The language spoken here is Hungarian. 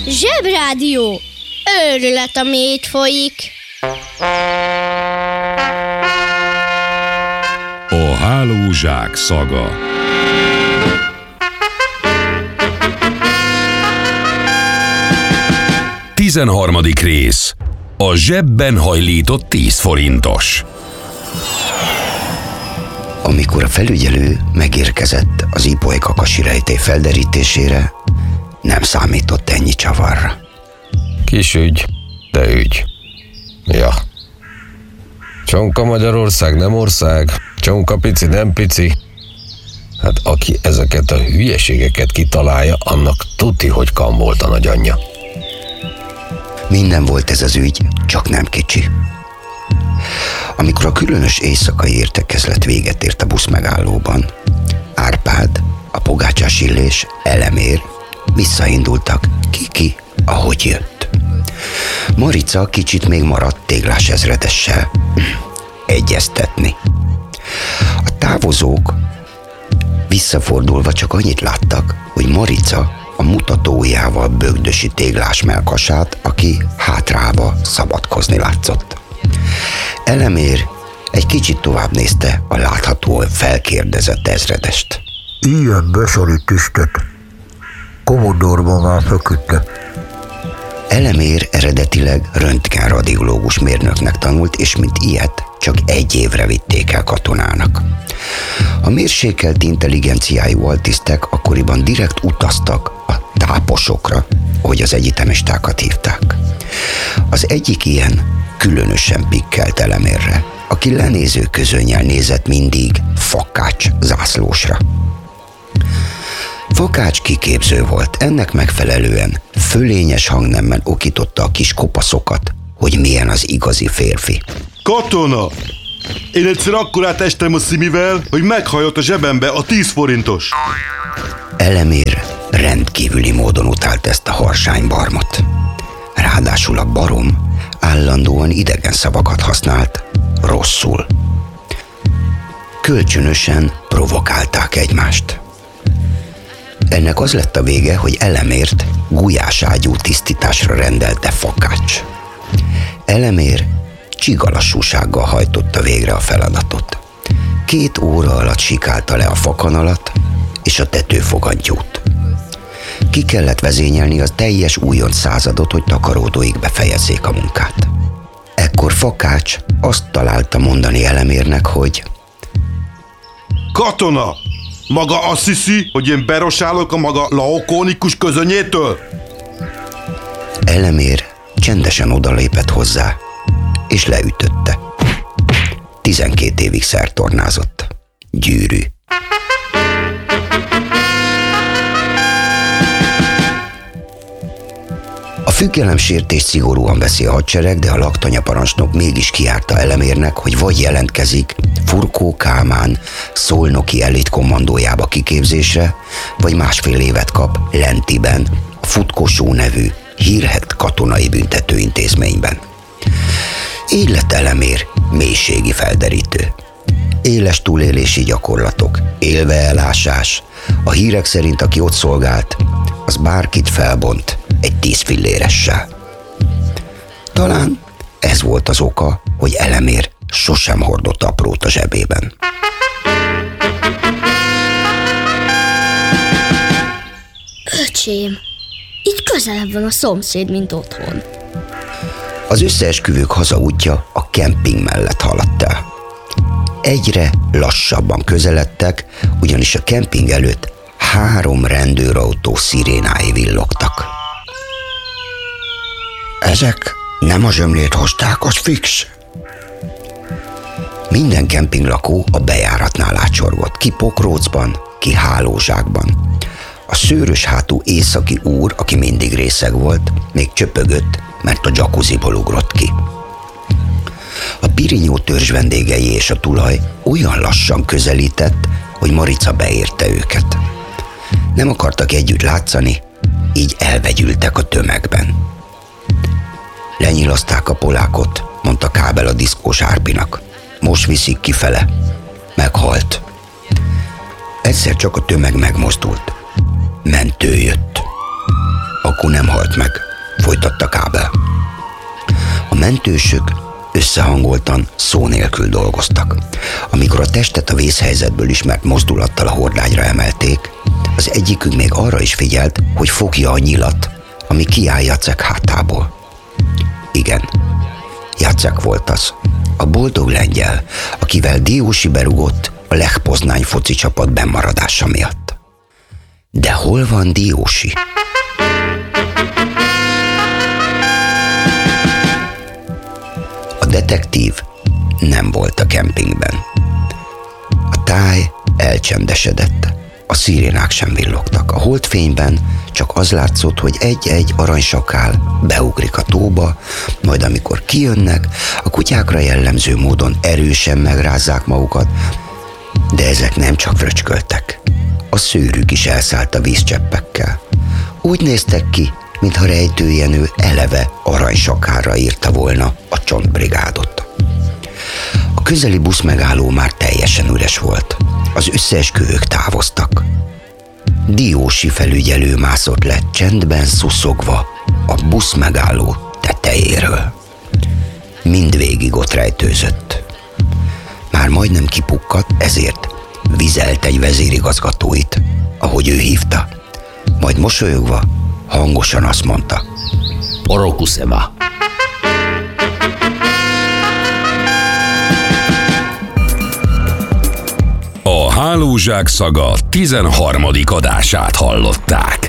Zsebrádió. Őrület, ami itt folyik. A hálózsák szaga. Tizenharmadik rész. A zsebben hajlított 10 forintos. Amikor a felügyelő megérkezett az Ipoly kakasi rejtély felderítésére, nem számított ennyi csavarra. Kis ügy, de ügy. Ja. Csonka Magyarország nem ország, csonka pici nem pici. Hát aki ezeket a hülyeségeket kitalálja, annak tuti, hogy kam volt a nagyanyja. Minden volt ez az ügy, csak nem kicsi. Amikor a különös éjszakai értekezlet véget ért a buszmegállóban, Árpád, a Pogácsás Illés, Elemér visszaindultak, ki, ahogy jött. Marica kicsit még maradt Téglás ezredessel egyeztetni. A távozók visszafordulva csak annyit láttak, hogy Marica a mutatójával bögdösi Téglás mellkasát, aki hátrálva szabadkozni látszott. Elemér egy kicsit tovább nézte a láthatóan felkérdezett ezredest. Ilyen beszali tisztet. Komodorban már feküdte. Elemér eredetileg röntgenradiológus mérnöknek tanult, és mint ilyet csak 1 évre vitték el katonának. A mérsékelt intelligenciájú altisztek akkoriban direkt utaztak a táposokra, ahogy az egyetemistákat hívták. Az egyik ilyen különösen pikkelt Elemérre, aki lenéző közönnyel nézett mindig Fakács zászlósra. Fakács kiképző volt, ennek megfelelően fölényes hangnemben okította a kis kopaszokat, hogy milyen az igazi férfi. Katona! Én egyszer akkorát estem a szimivel, hogy meghajott a zsebembe a 10 forintos. Elemér rendkívüli módon utált ezt a harsánybarmot. Ráadásul a barom állandóan idegen szavakat használt, rosszul. Kölcsönösen provokálták egymást. Ennek az lett a vége, hogy Elemért gulyáságyú tisztításra rendelte Fakács. Elemér csigalassúsággal hajtotta végre a feladatot. 2 óra alatt sikálta le a fakanalat és a tetőfogantyút. Ki kellett vezényelni az teljes újonc századot, hogy takaródóig befejezzék a munkát. Ekkor Fakács azt találta mondani Elemérnek, hogy Katona! Maga azt hiszi, hogy én berosálok a maga laokónikus közönyétől? Elemér csendesen odalépett hozzá, és leütötte. 12 évig szertornázott. Gyűrű. A függelemsértést szigorúan veszi a hadsereg, de a laktanyaparancsnok mégis kiárta Elemérnek, hogy vagy jelentkezik Furkó Kálmán szolnoki elitkommandójába kiképzésre, vagy másfél évet kap Lentiben, a Futkosó nevű hírhedt katonai büntetőintézményben. Így lett Elemér mélységi felderítő. Éles túlélési gyakorlatok, élveelásás. A hírek szerint, aki ott szolgált, az bárkit felbont egy 10 filléressel. Talán ez volt az oka, hogy Elemér sosem hordott aprót a zsebében. Öcsém, itt közelebb van a szomszéd, mint otthon. Az összeesküvők hazaútja a kemping mellett haladt el. Egyre lassabban közeledtek, ugyanis a kemping előtt 3 rendőrautó szirénái villogtak. Ezek nem a zsömlét hozták, az fix. Minden kempinglakó a bejáratnál ácsorgott, ki pokrócban, ki hálózsákban. A szőrös hátú északi úr, aki mindig részeg volt, még csöpögött, mert a jacuzziból ugrott ki. A Pirinyó törzs vendégei és a tulaj olyan lassan közelített, hogy Marica beérte őket. Nem akartak együtt látszani, így elvegyültek a tömegben. Lenyilazták a polákot, mondta Kábel a diszkós Árpinak. Most viszik kifele. Meghalt. Egyszer csak a tömeg megmozdult. Mentő jött. A Furkó nem halt meg, folytatta Kábel. A mentősök összehangoltan, szó nélkül dolgoztak. Amikor a testet a vészhelyzetből ismert mozdulattal a hordágyra emelték, az egyikük még arra is figyelt, hogy fogja a nyilat, ami kiáll Jacek hátából. Igen, Jacek volt az, a boldog lengyel, akivel Diósi berugott a Lech Poznány foci csapat bennmaradása miatt. De hol van Diósi? A detektív nem volt a kempingben. A táj elcsendesedett, a szirénák sem villogtak. A holdfényben csak az látszott, hogy egy-egy aranysakál beugrik a tóba, majd amikor kijönnek, a kutyákra jellemző módon erősen megrázzák magukat, de ezek nem csak fröcsköltek. A szőrük is elszállt a vízcseppekkel. Úgy néztek ki, mintha rejtőjenő eleve aranysakálra írta volna a csontbrigádot. A közeli buszmegálló már teljesen üres volt. Az összeesküvők távoztak. Diósi felügyelő mászott le csendben szuszogva a buszmegálló tetejéről. Mindvégig ott rejtőzött. Már majdnem kipukkadt, ezért vizelt egy vezérigazgatóit, ahogy ő hívta. Majd mosolyogva hangosan azt mondta: Porokuszema. A Hálózsák szaga 13. adását hallották.